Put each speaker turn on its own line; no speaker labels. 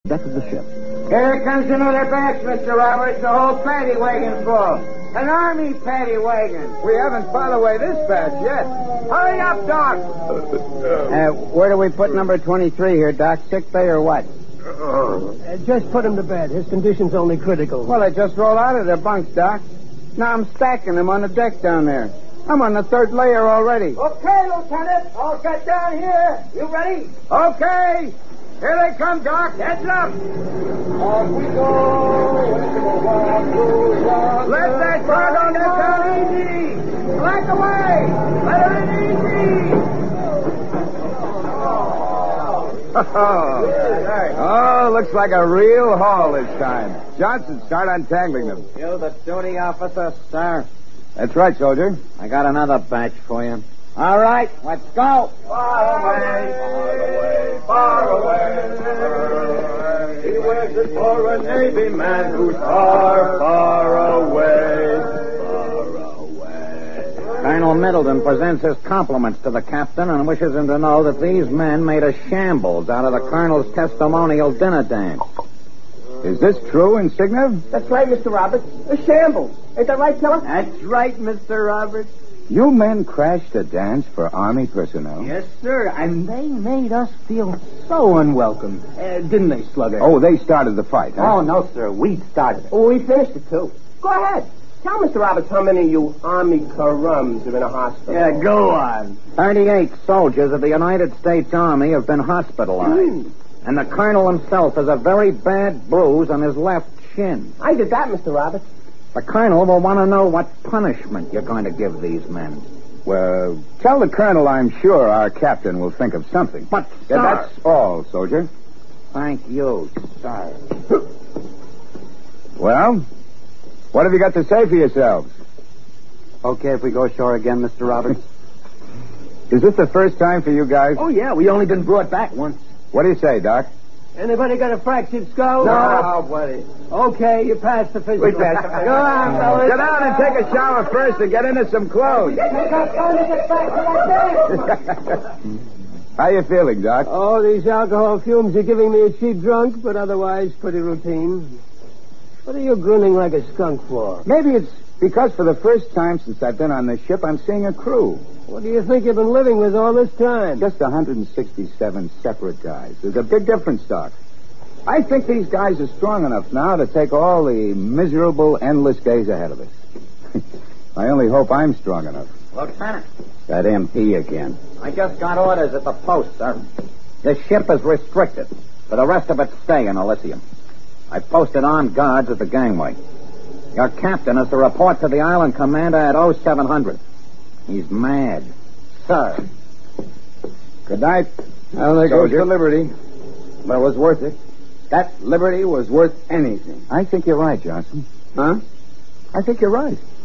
deck of the ship.
Here comes another batch, Mr. Roberts. The whole paddy wagon full. An army paddy wagon.
We haven't filed away this batch yet. Hurry up, Doc.
Where do we put number 23 here, Doc? Sick bay or what?
Just put him to bed. His condition's only critical.
Well, I just rolled out of their bunks, Doc. Now I'm stacking them on the deck down there. I'm on the third layer already.
Okay, Lieutenant. I'll get down here. You ready?
Okay. Here they come, Doc. Heads up.
Off we go.
Let that cargo get down easy. Slack away. Let her in easy. Oh, looks like a real haul this time. Johnson, start untangling them.
You the duty officer, sir.
That's right, soldier.
I got another batch for you. All right, let's go.
Far away, far away. He wears it for a Navy man who's far, far away.
Colonel Middleton presents his compliments to the captain and wishes him to know that these men made a shambles out of the colonel's testimonial dinner dance.
Is this true, Insignia?
That's right, Mr. Roberts. A shambles. Ain't that right, Keller?
That's right, Mr. Roberts.
You men crashed a dance for Army personnel?
Yes, sir. And they made us feel so unwelcome. Didn't they, Slugger?
Oh, they started the fight, huh?
Oh, no, sir. We started it. Oh, we finished it, too. Go ahead. Tell Mr. Roberts how many of you Army Karums are in a hospital.
Yeah, go on. 38 soldiers of the United States Army have been hospitalized. And the colonel himself has a very bad bruise on his left shin.
I did that, Mr. Roberts.
The colonel will want to know what punishment you're going to give these men.
Well, tell the colonel I'm sure our captain will think of something.
But,
Yeah,
sir...
that's all, soldier.
Thank you, sir.
Well, what have you got to say for yourselves?
Okay if we go ashore again, Mr. Roberts?
Is this the first time for you guys?
Oh, yeah. We only been brought back once.
What do you say, Doc?
Anybody got a fractured skull?
No, buddy.
Okay, you passed the physical.
We passed the physical.
Go on, fellas.
Get out and take a shower first and get into some clothes.
You got time to get back to that dance.
How you feeling, Doc?
Oh, these alcohol fumes are giving me a cheap drunk, but otherwise pretty routine. What are you grinning like a skunk for?
Maybe it's because for the first time since I've been on this ship, I'm seeing a crew.
What do you think you've been living with all this time?
Just 167 separate guys. There's a big difference, Doc. I think these guys are strong enough now to take all the miserable, endless days ahead of us. I only hope I'm strong enough.
Lieutenant,
That MP again.
I just got orders at the post, sir. This ship is restricted. For the rest of it, stay in Elysium. I posted armed guards at the gangway. Your captain is to report to the island commander at 0700. He's mad. Sir.
Good night.
I only goes
Soldier.
for liberty, but it was worth it. That liberty was worth anything.
I think you're right, Johnson.
Huh?
I think you're right.